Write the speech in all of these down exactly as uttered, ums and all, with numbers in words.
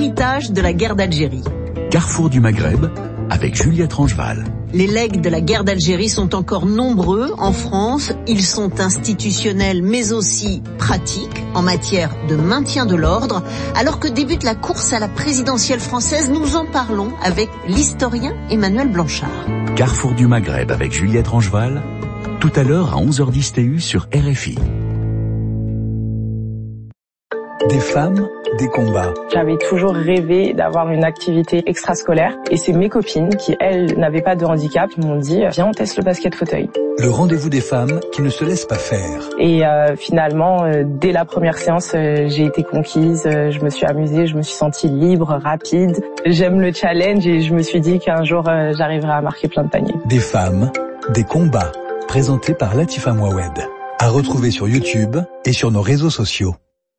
héritage de la guerre d'Algérie. Carrefour du Maghreb, avec Juliette Rangeval. Les legs de la guerre d'Algérie sont encore nombreux en France. Ils sont institutionnels mais aussi pratiques en matière de maintien de l'ordre. Alors que débute la course à la présidentielle française, nous en parlons avec l'historien Emmanuel Blanchard. Carrefour du Maghreb avec Juliette Rangeval, tout à l'heure à onze heures dix T U sur R F I. Des femmes, des combats. J'avais toujours rêvé d'avoir une activité extrascolaire et c'est mes copines qui, elles, n'avaient pas de handicap, qui m'ont dit « Viens, on teste le basket fauteuil ». Le rendez-vous des femmes qui ne se laissent pas faire. Et euh, finalement, euh, dès la première séance, euh, j'ai été conquise, euh, je me suis amusée, je me suis sentie libre, rapide. J'aime le challenge et je me suis dit qu'un jour, euh, j'arriverai à marquer plein de paniers. Des femmes, des combats, présentés par Latifa Mouawed. À retrouver sur YouTube et sur nos réseaux sociaux.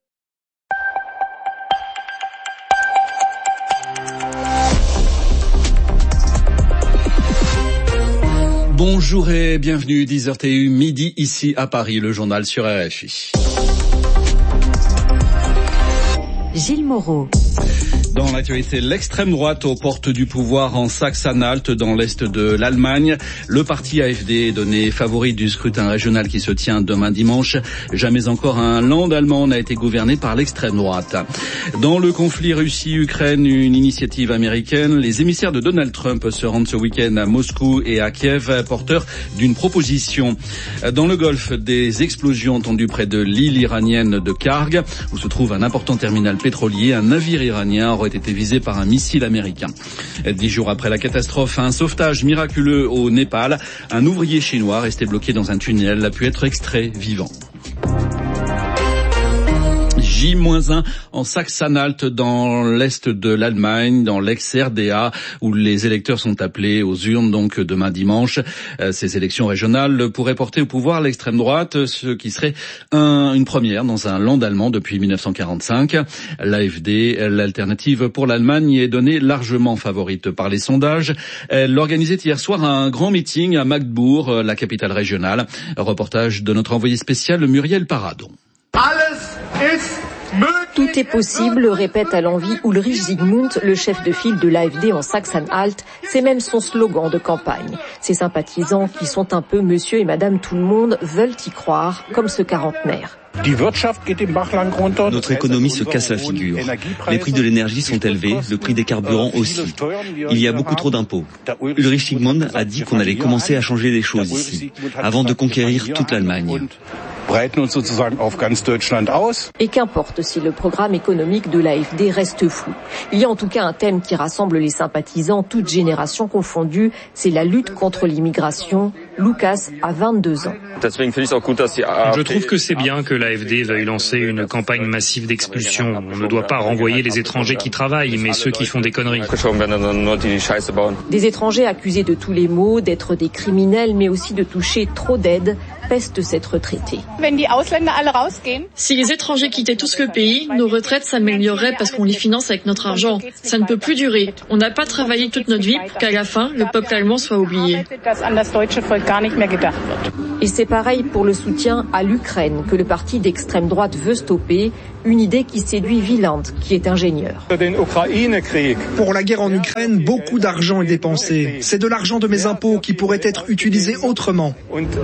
Bonjour et bienvenue, dix heures T U, midi ici à Paris, le journal sur R F I. Gilles Moreau. Dans l'actualité, l'extrême droite aux portes du pouvoir en Saxe-Anhalt, dans l'est de l'Allemagne. Le parti A F D est donné favori du scrutin régional qui se tient demain dimanche. Jamais encore un land allemand n'a été gouverné par l'extrême droite. Dans le conflit Russie-Ukraine, une initiative américaine, les émissaires de Donald Trump se rendent ce week-end à Moscou et à Kiev, porteurs d'une proposition. Dans le Golfe, des explosions entendues près de l'île iranienne de Karg, où se trouve un important terminal pétrolier. Un navire iranien aurait été visé par un missile américain. Dix jours après la catastrophe, un sauvetage miraculeux au Népal. Un ouvrier chinois resté bloqué dans un tunnel a pu être extrait vivant. J un en Saxe-Anhalt, dans l'est de l'Allemagne, dans l'ex-R D A, où les électeurs sont appelés aux urnes donc demain dimanche. Ces élections régionales pourraient porter au pouvoir l'extrême droite, ce qui serait un, une première dans un land allemand depuis mille neuf cent quarante-cinq. L'A F D, l'alternative pour l'Allemagne, est donnée largement favorite par les sondages. Elle organisait hier soir un grand meeting à Magdebourg, la capitale régionale. Reportage de notre envoyé spécial Muriel Paradon. Tout est possible, répète à l'envi Ulrich Zygmunt, le chef de file de l'A F D en Saxe-Anhalt. C'est même son slogan de campagne. Ses sympathisants, qui sont un peu monsieur et madame tout le monde, veulent y croire, comme ce quarantenaire. Notre économie se casse la figure. Les prix de l'énergie sont élevés, le prix des carburants aussi. Il y a beaucoup trop d'impôts. Ulrich Zygmunt a dit qu'on allait commencer à changer les choses ici, avant de conquérir toute l'Allemagne. Et qu'importe si le programme économique de l'A F D reste flou. Il y a en tout cas un thème qui rassemble les sympathisants, toutes générations confondues, c'est la lutte contre l'immigration. Lucas a vingt-deux ans. Je trouve que c'est bien que l'A F D veuille lancer une campagne massive d'expulsion. On ne doit pas renvoyer les étrangers qui travaillent, mais ceux qui font des conneries. Des étrangers accusés de tous les maux, d'être des criminels, mais aussi de toucher trop d'aides, peste cette retraitée. Si les étrangers quittaient tous le pays, nos retraites s'amélioreraient parce qu'on les finance avec notre argent. Ça ne peut plus durer. On n'a pas travaillé toute notre vie pour qu'à la fin, le peuple allemand soit oublié. Et c'est pareil pour le soutien à l'Ukraine que le parti d'extrême droite veut stopper, une idée qui séduit Wieland, qui est ingénieur. Pour la guerre en Ukraine, beaucoup d'argent est dépensé. C'est de l'argent de mes impôts qui pourrait être utilisé autrement.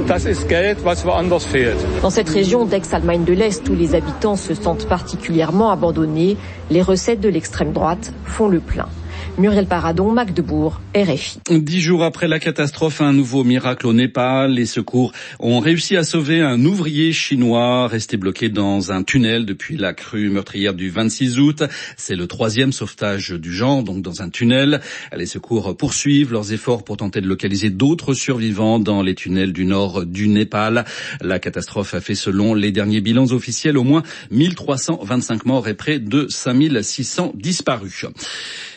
Dans cette région d'ex-Allemagne de l'Est où les habitants se sentent particulièrement abandonnés, les recettes de l'extrême droite font le plein. Muriel Paradon, Magdebourg, R F I. Dix jours après la catastrophe, un nouveau miracle au Népal. Les secours ont réussi à sauver un ouvrier chinois resté bloqué dans un tunnel depuis la crue meurtrière du vingt-six août. C'est le troisième sauvetage du genre, donc dans un tunnel. Les secours poursuivent leurs efforts pour tenter de localiser d'autres survivants dans les tunnels du nord du Népal. La catastrophe a fait, selon les derniers bilans officiels, au moins mille trois cent vingt-cinq morts et près de cinq mille six cents disparus.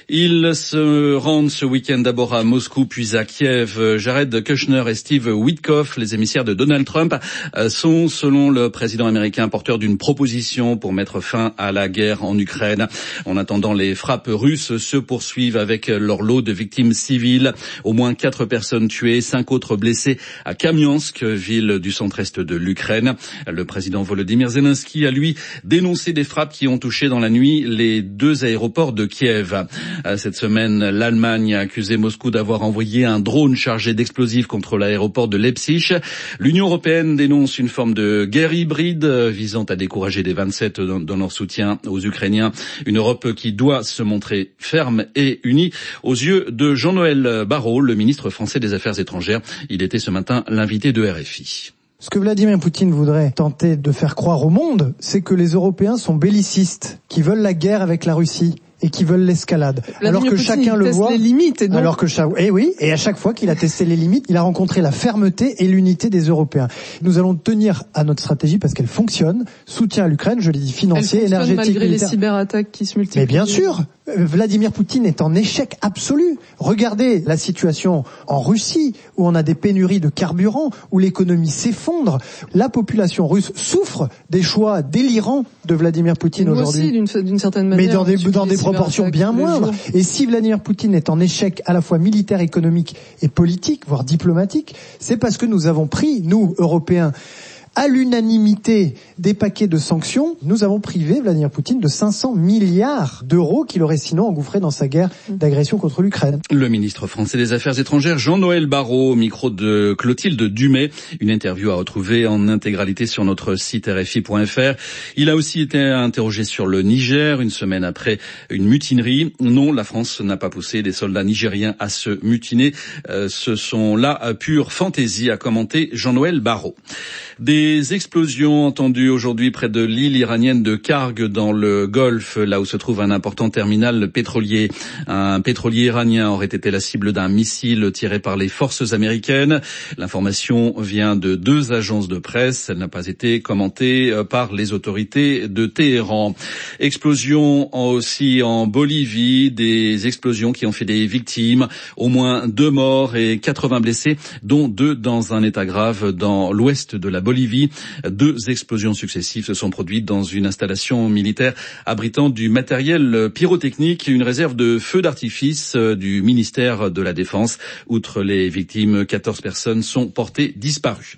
Ils se rendent ce week-end d'abord à Moscou puis à Kiev. Jared Kushner et Steve Witkoff, les émissaires de Donald Trump, sont, selon le président américain, porteurs d'une proposition pour mettre fin à la guerre en Ukraine. En attendant, les frappes russes se poursuivent avec leur lot de victimes civiles. Au moins quatre personnes tuées, cinq autres blessées à Kamiansk, ville du centre-est de l'Ukraine. Le président Volodymyr Zelensky a, lui, dénoncé des frappes qui ont touché dans la nuit les deux aéroports de Kiev. Cette semaine, l'Allemagne a accusé Moscou d'avoir envoyé un drone chargé d'explosifs contre l'aéroport de Leipzig. L'Union européenne dénonce une forme de guerre hybride visant à décourager les vingt-sept dans, dans leur soutien aux Ukrainiens. Une Europe qui doit se montrer ferme et unie aux yeux de Jean-Noël Barrot, le ministre français des Affaires étrangères. Il était ce matin l'invité de R F I. Ce que Vladimir Poutine voudrait tenter de faire croire au monde, c'est que les Européens sont bellicistes, qui veulent la guerre avec la Russie et qui veulent l'escalade. Vladimir alors que Poutine, chacun le voit. Les limites et donc... Alors que chaque, eh oui, et à chaque fois qu'il a testé les limites, il a rencontré la fermeté et l'unité des Européens. Nous allons tenir à notre stratégie parce qu'elle fonctionne. Soutien à l'Ukraine, je l'ai dit, financier, énergétique, malgré militaire. Les cyberattaques qui se multiplient. Mais bien sûr, Vladimir Poutine est en échec absolu. Regardez la situation en Russie, où on a des pénuries de carburant, où l'économie s'effondre. La population russe souffre des choix délirants de Vladimir Poutine Nous aujourd'hui. Aussi, d'une, d'une certaine manière. Mais dans des, dans des proportions bien moindres. Et si Vladimir Poutine est en échec à la fois militaire, économique et politique, voire diplomatique, c'est parce que nous avons pris, nous, Européens, à l'unanimité des paquets de sanctions, nous avons privé Vladimir Poutine de cinq cents milliards d'euros qu'il aurait sinon engouffré dans sa guerre d'agression contre l'Ukraine. Le ministre français des Affaires étrangères, Jean-Noël Barrot, au micro de Clotilde Dumay. Une interview à retrouver en intégralité sur notre site R F I point F R. Il a aussi été interrogé sur le Niger, une semaine après une mutinerie. Non, la France n'a pas poussé des soldats nigériens à se mutiner. Euh, ce sont là pure fantaisie, a commenté Jean-Noël Barrot. Des explosions entendues aujourd'hui près de l'île iranienne de Karg dans le Golfe, là où se trouve un important terminal pétrolier. Un pétrolier iranien aurait été la cible d'un missile tiré par les forces américaines. L'information vient de deux agences de presse. Elle n'a pas été commentée par les autorités de Téhéran. Explosions aussi en Bolivie, des explosions qui ont fait des victimes, au moins deux morts et quatre-vingts blessés, dont deux dans un état grave dans l'ouest de la Bolivie. Deux explosions successives se sont produites dans une installation militaire abritant du matériel pyrotechnique, une réserve de feux d'artifice du ministère de la Défense. Outre les victimes, quatorze personnes sont portées disparues.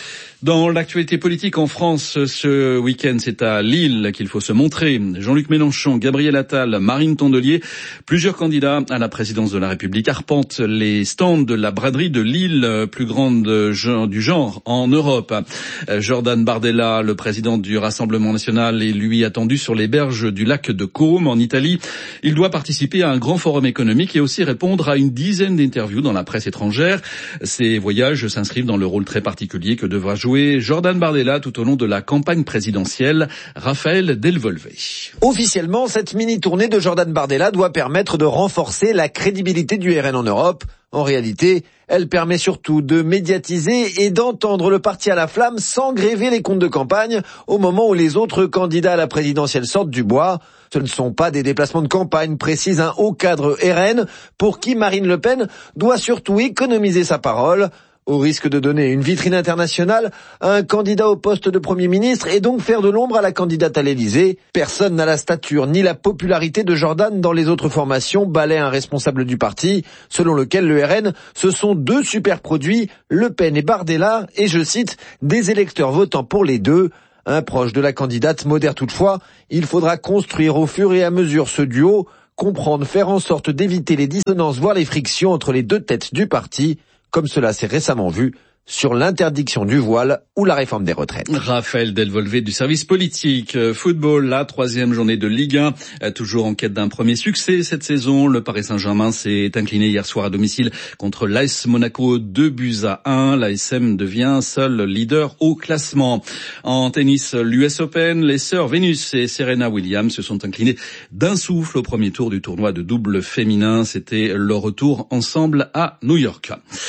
Dans l'actualité politique en France, ce week-end, c'est à Lille qu'il faut se montrer. Jean-Luc Mélenchon, Gabriel Attal, Marine Tondelier, plusieurs candidats à la présidence de la République arpentent les stands de la braderie de Lille, plus grande du genre en Europe. Jordan Bardella, le président du Rassemblement national, est lui attendu sur les berges du lac de Côme en Italie. Il doit participer à un grand forum économique et aussi répondre à une dizaine d'interviews dans la presse étrangère. Ces voyages s'inscrivent dans le rôle très particulier que devra jouer Jordan Bardella tout au long de la campagne présidentielle. Raphaël Delvolvé. Officiellement, cette mini-tournée de Jordan Bardella doit permettre de renforcer la crédibilité du R N en Europe. En réalité, elle permet surtout de médiatiser et d'entendre le parti à la flamme sans gréver les comptes de campagne au moment où les autres candidats à la présidentielle sortent du bois. Ce ne sont pas des déplacements de campagne, précise un haut cadre R N, pour qui Marine Le Pen doit surtout économiser sa parole. Au risque de donner une vitrine internationale à un candidat au poste de Premier ministre et donc faire de l'ombre à la candidate à l'Élysée. Personne n'a la stature ni la popularité de Jordan dans les autres formations, balaie un responsable du parti, selon lequel le R N, ce sont deux super produits, Le Pen et Bardella, et je cite, des électeurs votant pour les deux. Un proche de la candidate modère toutefois, il faudra construire au fur et à mesure ce duo, comprendre, faire en sorte d'éviter les dissonances, voire les frictions entre les deux têtes du parti, comme cela s'est récemment vu sur l'interdiction du voile ou la réforme des retraites. Raphaël Delvolvé du service politique. Football, la troisième journée de Ligue un, toujours en quête d'un premier succès cette saison. Le Paris Saint-Germain s'est incliné hier soir à domicile contre l'A S Monaco, deux buts à un. L'A S M devient seul leader au classement. En tennis, l'U S Open, les sœurs Venus et Serena Williams se sont inclinées d'un souffle au premier tour du tournoi de double féminin. C'était leur retour ensemble à New York.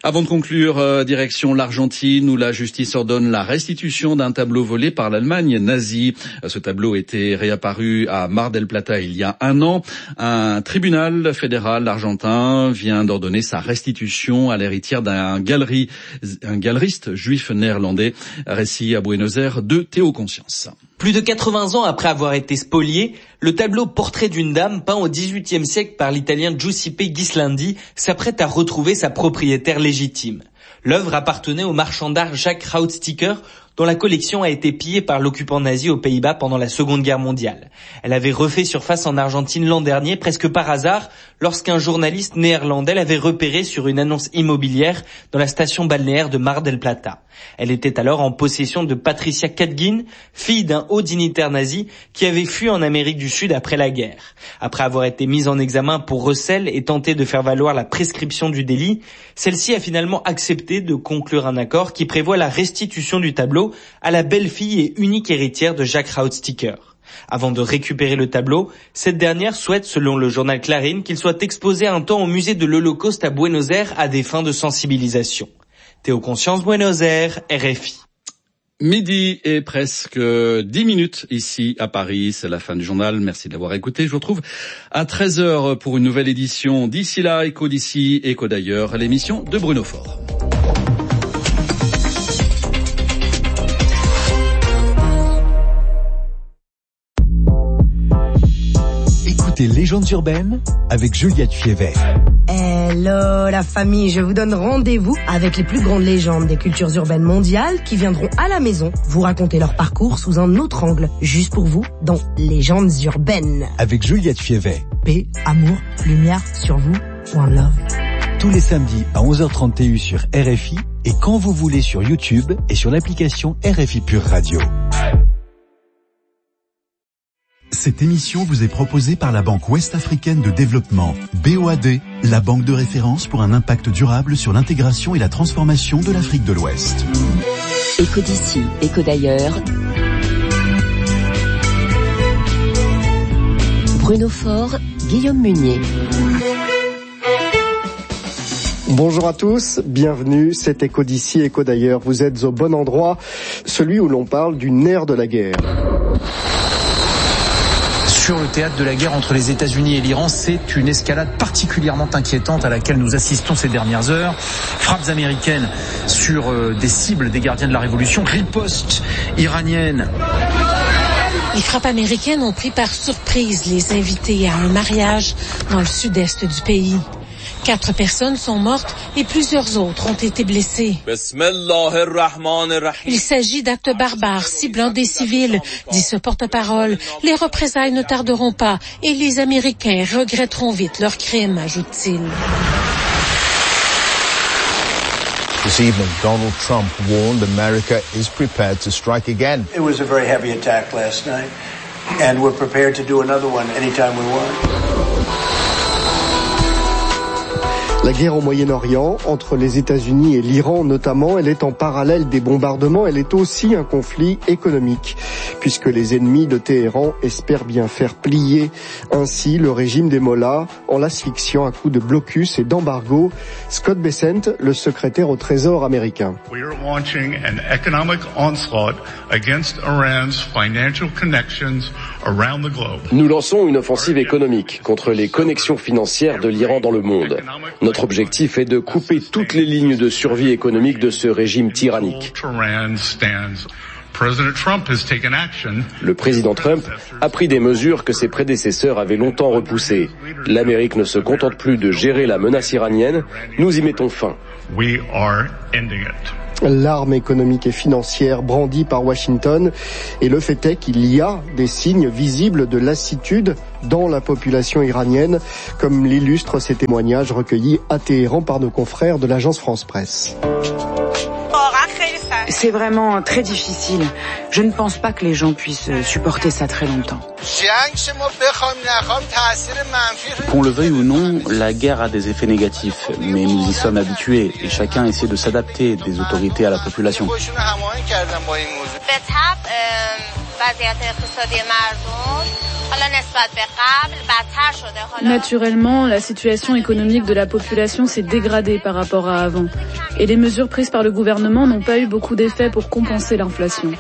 Avant de conclure, euh, direction l'Argentine où la justice ordonne la restitution d'un tableau volé par l'Allemagne nazie. Ce tableau était réapparu à Mar del Plata il y a un an. Un tribunal fédéral argentin vient d'ordonner sa restitution à l'héritière d'un galerie, un galeriste juif néerlandais. Récit à Buenos Aires de Théo Conscience. Plus de quatre-vingts ans après avoir été spolié, le tableau Portrait d'une dame peint au dix-huitième siècle par l'italien Giuseppe Ghislandi s'apprête à retrouver sa propriétaire légitime. L'œuvre appartenait au marchand d'art Jacques Rautsticker, dont la collection a été pillée par l'occupant nazi aux Pays-Bas pendant la Seconde Guerre mondiale. Elle avait refait surface en Argentine l'an dernier, presque par hasard, lorsqu'un journaliste néerlandais l'avait repérée sur une annonce immobilière dans la station balnéaire de Mar del Plata. Elle était alors en possession de Patricia Kadgin, fille d'un haut dignitaire nazi qui avait fui en Amérique du Sud après la guerre. Après avoir été mise en examen pour recel et tenté de faire valoir la prescription du délit, celle-ci a finalement accepté de conclure un accord qui prévoit la restitution du tableau à la belle-fille et unique héritière de Jacques Rautsticker. Avant de récupérer le tableau, cette dernière souhaite, selon le journal Clarín, qu'il soit exposé un temps au musée de l'Holocauste à Buenos Aires à des fins de sensibilisation. Théo Conscience, Buenos Aires, R F I. Midi et presque dix minutes ici à Paris. C'est la fin du journal. Merci de l'avoir écouté. Je vous retrouve à treize heures pour une nouvelle édition. D'ici là, Écho d'ici, Écho d'ailleurs, l'émission de Bruno Faure. Écoutez Légendes urbaines avec Juliette Fievet. Hello la famille, je vous donne rendez-vous avec les plus grandes légendes des cultures urbaines mondiales qui viendront à la maison vous raconter leur parcours sous un autre angle, juste pour vous, dans Légendes urbaines. Avec Juliette Fievet. Paix, amour, lumière sur vous, one love. Tous les samedis à onze heures trente sur R F I et quand vous voulez sur YouTube et sur l'application R F I Pure Radio. Cette émission vous est proposée par la Banque Ouest-Africaine de Développement, B O A D, la banque de référence pour un impact durable sur l'intégration et la transformation de l'Afrique de l'Ouest. Écho d'ici, écho d'ailleurs. Bruno Faure, Guillaume Munier. Bonjour à tous, bienvenue, c'est Écho d'ici, écho d'ailleurs. Vous êtes au bon endroit, celui où l'on parle du nerf de la guerre. Sur le théâtre de la guerre entre les États-Unis et l'Iran, c'est une escalade particulièrement inquiétante à laquelle nous assistons ces dernières heures. Frappes américaines sur euh, des cibles des gardiens de la Révolution, riposte iranienne. Les frappes américaines ont pris par surprise les invités à un mariage dans le sud-est du pays. Quatre personnes sont mortes et plusieurs autres ont été blessées. Il s'agit d'actes barbares ciblant des civils, dit ce porte-parole. Les représailles ne tarderont pas et les Américains regretteront vite leurs crimes, ajoute-t-il. This evening, Donald Trump warned America is prepared to strike again. It was a very heavy attack last night, and we're prepared to do another one anytime we want. La guerre au Moyen-Orient, entre les États-Unis et l'Iran notamment, elle est en parallèle des bombardements, elle est aussi un conflit économique, puisque les ennemis de Téhéran espèrent bien faire plier ainsi le régime des mollahs en l'asphyxiant à coups de blocus et d'embargo. Scott Bessent, le secrétaire au Trésor américain. We are launching an economic onslaught against Iran's financial connections around the globe. Nous lançons une offensive économique contre les connexions financières de l'Iran dans le monde. Notre objectif est de couper toutes les lignes de survie économique de ce régime tyrannique. Le président Trump a pris des mesures que ses prédécesseurs avaient longtemps repoussées. L'Amérique ne se contente plus de gérer la menace iranienne, nous y mettons fin. L'arme économique et financière brandie par Washington, et le fait est qu'il y a des signes visibles de lassitude dans la population iranienne, comme l'illustrent ces témoignages recueillis à Téhéran par nos confrères de l'agence France-Presse. C'est vraiment très difficile. Je ne pense pas que les gens puissent supporter ça très longtemps. Qu'on le veuille ou non, la guerre a des effets négatifs, mais nous y sommes habitués et chacun essaie de s'adapter, des autorités à la population. Naturellement, la situation économique de la population s'est dégradée par rapport à avant. Et les mesures prises par le gouvernement n'ont pas eu beaucoup d'effet pour compenser l'inflation.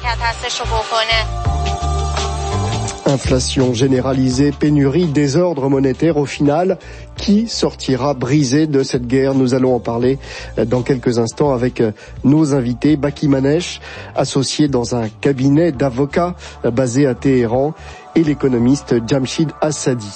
Inflation généralisée, pénurie, désordre monétaire, au final, qui sortira brisé de cette guerre? Nous allons en parler dans quelques instants avec nos invités. Baki Manesh, associé dans un cabinet d'avocats basé à Téhéran, et l'économiste Jamshid Assadi.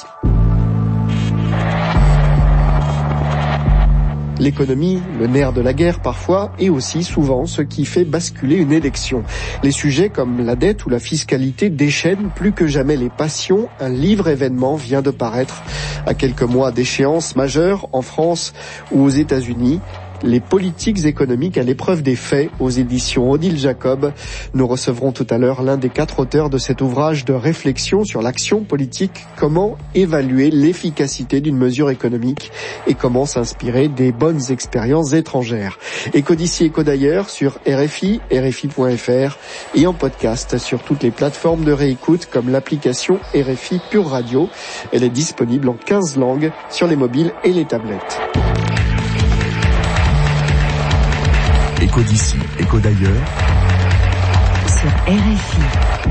L'économie, le nerf de la guerre parfois, et aussi souvent ce qui fait basculer une élection. Les sujets comme la dette ou la fiscalité déchaînent plus que jamais les passions. Un livre événement vient de paraître à quelques mois d'échéances majeures en France ou aux États-Unis. Les politiques économiques à l'épreuve des faits, aux éditions Odile Jacob. Nous recevrons tout à l'heure l'un des quatre auteurs de cet ouvrage de réflexion sur l'action politique, comment évaluer l'efficacité d'une mesure économique et comment s'inspirer des bonnes expériences étrangères. Éco d'ici, éco d'ailleurs sur R F I, R F I point F R et en podcast sur toutes les plateformes de réécoute comme l'application R F I Pure Radio. Elle est disponible en quinze langues sur les mobiles et les tablettes. Éco d'ici, éco d'ailleurs. Sur R F I.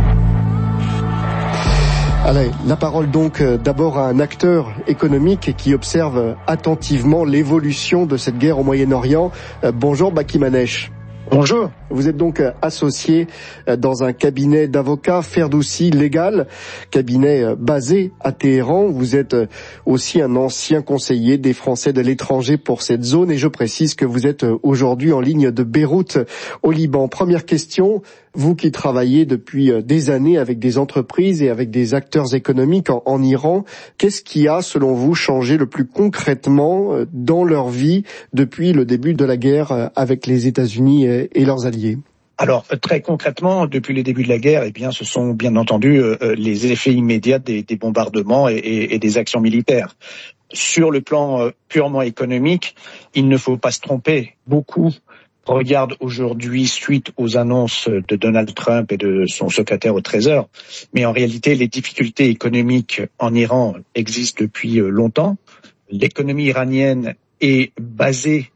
Allez, la parole donc d'abord à un acteur économique qui observe attentivement l'évolution de cette guerre au Moyen-Orient. Bonjour Baki Manesh. Bonjour. Vous êtes donc associé dans un cabinet d'avocats, Ferdoussi Légal, cabinet basé à Téhéran. Vous êtes aussi un ancien conseiller des Français de l'étranger pour cette zone et je précise que vous êtes aujourd'hui en ligne de Beyrouth au Liban. Première question, vous qui travaillez depuis des années avec des entreprises et avec des acteurs économiques en, en Iran, qu'est-ce qui a selon vous changé le plus concrètement dans leur vie depuis le début de la guerre avec les États-Unis et, et leurs alliés? Alors, très concrètement, depuis les débuts de la guerre, eh bien, ce sont bien entendu euh, les effets immédiats des, des bombardements et, et, et des actions militaires. Sur le plan euh, purement économique, il ne faut pas se tromper. Beaucoup regardent aujourd'hui, suite aux annonces de Donald Trump et de son secrétaire au Trésor, mais en réalité, les difficultés économiques en Iran existent depuis euh, longtemps. L'économie iranienne est basée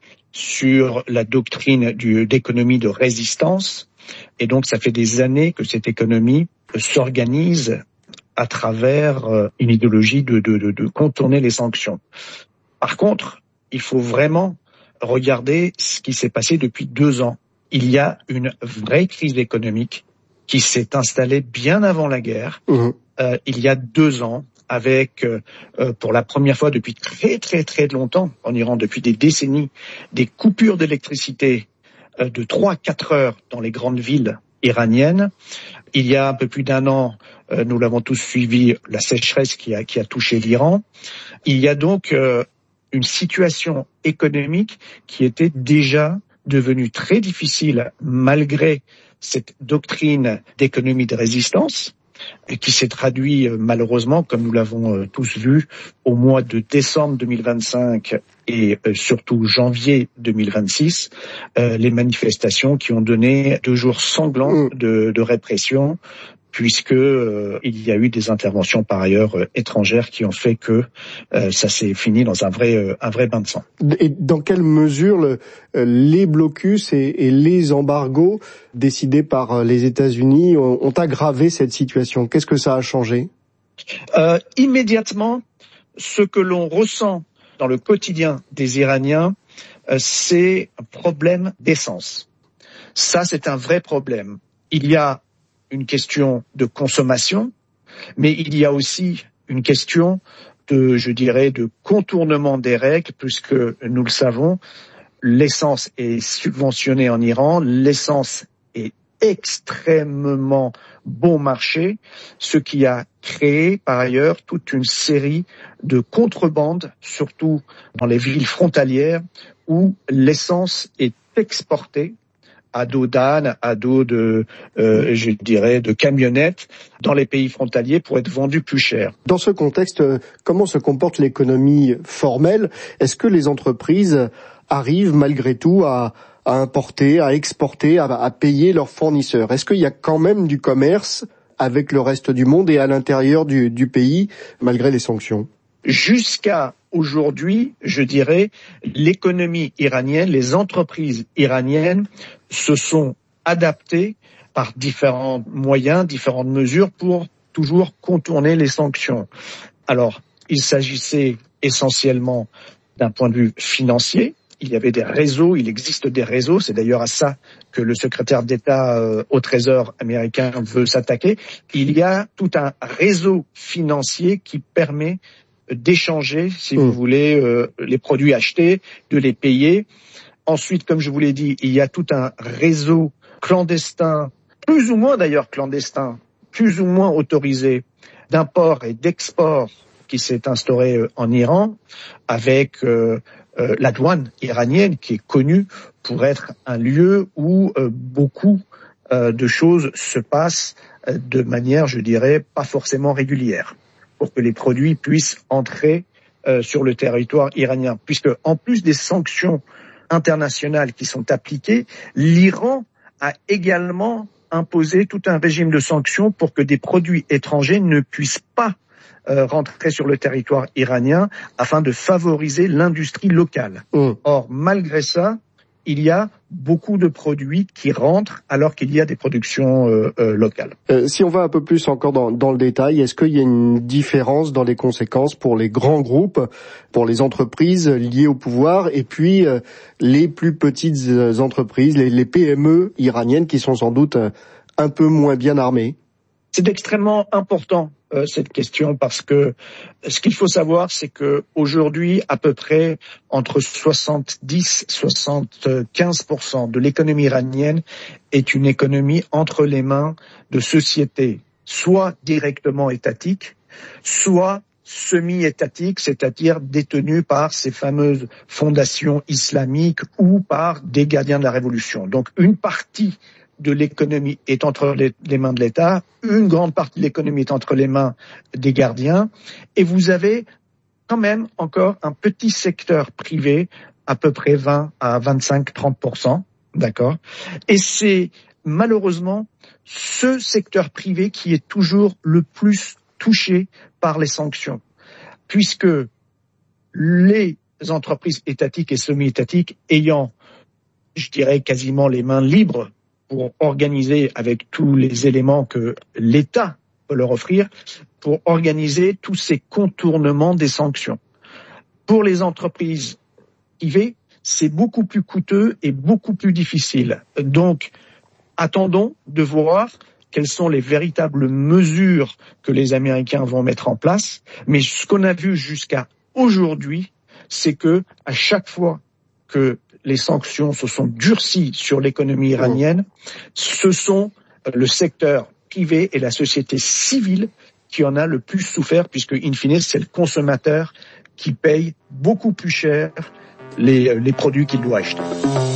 sur la doctrine du, d'économie de résistance. Et donc, ça fait des années que cette économie s'organise à travers une idéologie de, de, de, de contourner les sanctions. Par contre, il faut vraiment regarder ce qui s'est passé depuis deux ans. Il y a une vraie crise économique qui s'est installée bien avant la guerre, mmh. euh, il y a deux ans, avec, euh, pour la première fois depuis très très très longtemps en Iran, depuis des décennies, des coupures d'électricité euh, de trois à quatre heures dans les grandes villes iraniennes. Il y a un peu plus d'un an, euh, nous l'avons tous suivi, la sécheresse qui a, qui a touché l'Iran. Il y a donc euh, une situation économique qui était déjà devenue très difficile malgré cette doctrine d'économie de résistance, et qui s'est traduit malheureusement, comme nous l'avons tous vu, au mois de décembre deux mille vingt-cinq et surtout janvier deux mille vingt-six, euh, les manifestations qui ont donné deux jours sanglants de, de répression, puisque euh, il y a eu des interventions par ailleurs euh, étrangères qui ont fait que euh, ça s'est fini dans un vrai euh, un vrai bain de sang. Et dans quelle mesure le, euh, les blocus et, et les embargos décidés par euh, les États-Unis ont, ont aggravé cette situation? Qu'est-ce que ça a changé? euh, Immédiatement, ce que l'on ressent dans le quotidien des Iraniens, euh, c'est un problème d'essence. Ça, c'est un vrai problème. Il y a une question de consommation, mais il y a aussi une question de, je dirais, de contournement des règles, puisque nous le savons, l'essence est subventionnée en Iran, l'essence est extrêmement bon marché, ce qui a créé par ailleurs toute une série de contrebandes, surtout dans les villes frontalières, où l'essence est exportée à dos d'âne, à dos de, euh, je dirais, de camionnettes dans les pays frontaliers pour être vendu plus cher. Dans ce contexte, comment se comporte l'économie formelle? Est-ce que les entreprises arrivent malgré tout à, à importer, à exporter, à, à payer leurs fournisseurs? Est-ce qu'il y a quand même du commerce avec le reste du monde et à l'intérieur du, du pays, malgré les sanctions? Jusqu'à aujourd'hui, je dirais, l'économie iranienne, les entreprises iraniennes se sont adaptées par différents moyens, différentes mesures pour toujours contourner les sanctions. Alors, il s'agissait essentiellement d'un point de vue financier. Il y avait des réseaux, il existe des réseaux, c'est d'ailleurs à ça que le secrétaire d'État euh, au Trésor américain veut s'attaquer. Il y a tout un réseau financier qui permet d'échanger, si mmh. vous voulez, euh, les produits achetés, de les payer. Ensuite, comme je vous l'ai dit, il y a tout un réseau clandestin, plus ou moins d'ailleurs clandestin, plus ou moins autorisé, d'import et d'export qui s'est instauré euh, en Iran, avec euh, euh, la douane iranienne qui est connue pour être un lieu où euh, beaucoup euh, de choses se passent euh, de manière, je dirais, pas forcément régulière, pour que les produits puissent entrer euh, sur le territoire iranien. Puisque, en plus des sanctions internationales qui sont appliquées, l'Iran a également imposé tout un régime de sanctions pour que des produits étrangers ne puissent pas euh, rentrer sur le territoire iranien afin de favoriser l'industrie locale. Mmh. Or, malgré ça, il y a beaucoup de produits qui rentrent alors qu'il y a des productions euh, euh, locales. Euh, si on va un peu plus encore dans, dans le détail, est-ce qu'il y a une différence dans les conséquences pour les grands groupes, pour les entreprises liées au pouvoir, et puis euh, les plus petites entreprises, les, les P M E iraniennes qui sont sans doute euh, un peu moins bien armées? C'est extrêmement important euh, cette question parce que ce qu'il faut savoir, c'est que aujourd'hui, à peu près entre soixante-dix et soixante-quinze pour cent de l'économie iranienne est une économie entre les mains de sociétés, soit directement étatiques, soit semi-étatiques, c'est-à-dire détenues par ces fameuses fondations islamiques ou par des gardiens de la révolution. Donc une partie de l'économie est entre les, les mains de l'État, une grande partie de l'économie est entre les mains des gardiens, et vous avez quand même encore un petit secteur privé, à peu près vingt à vingt-cinq à trente pour cent, d'accord? Et c'est malheureusement ce secteur privé qui est toujours le plus touché par les sanctions, puisque les entreprises étatiques et semi-étatiques ayant, je dirais, quasiment les mains libres pour organiser avec tous les éléments que l'État peut leur offrir, pour organiser tous ces contournements des sanctions. Pour les entreprises privées, c'est beaucoup plus coûteux et beaucoup plus difficile. Donc, attendons de voir quelles sont les véritables mesures que les Américains vont mettre en place. Mais ce qu'on a vu jusqu'à aujourd'hui, c'est que à chaque fois que les sanctions se sont durcies sur l'économie iranienne, ce sont le secteur privé et la société civile qui en a le plus souffert, puisque, in fine, c'est le consommateur qui paye beaucoup plus cher les, les produits qu'il doit acheter.